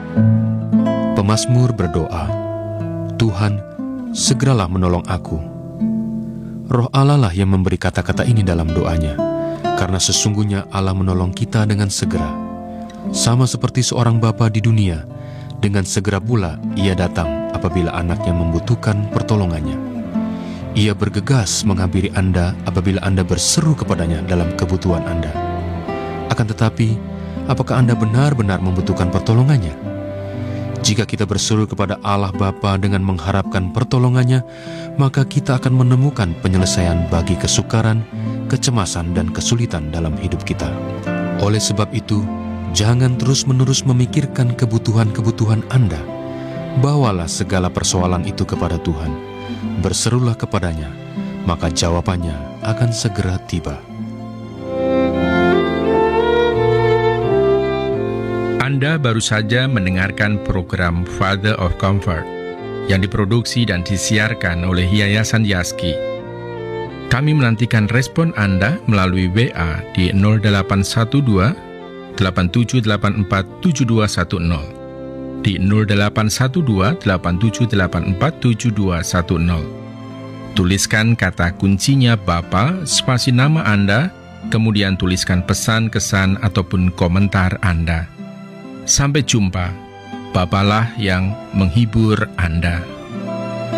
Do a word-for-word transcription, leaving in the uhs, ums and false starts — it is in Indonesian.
Pemazmur berdoa, Tuhan, segeralah menolong aku. Roh Allah lah yang memberi kata-kata ini dalam doanya, karena sesungguhnya Allah menolong kita dengan segera. Sama seperti seorang bapa di dunia, dengan segera pula ia datang apabila anaknya membutuhkan pertolongannya. Ia bergegas menghampiri Anda apabila Anda berseru kepadanya dalam kebutuhan Anda. Akan tetapi, apakah Anda benar-benar membutuhkan pertolongannya? Jika kita berseru kepada Allah Bapa dengan mengharapkan pertolongannya, maka kita akan menemukan penyelesaian bagi kesukaran, kecemasan, dan kesulitan dalam hidup kita. Oleh sebab itu, jangan terus-menerus memikirkan kebutuhan-kebutuhan Anda. Bawalah segala persoalan itu kepada Tuhan. Berserulah kepadanya, maka jawabannya akan segera tiba. Anda baru saja mendengarkan program Father of Comfort yang diproduksi dan disiarkan oleh Yayasan Yaski. Kami menantikan respon Anda melalui W A di nol delapan satu dua delapan tujuh delapan empat tujuh dua satu nol, di nol delapan satu dua delapan tujuh delapan empat tujuh dua satu nol. Tuliskan kata kuncinya Bapa, spasi nama Anda, kemudian tuliskan pesan, kesan, ataupun komentar Anda. Sampai jumpa, Bapalah yang menghibur Anda.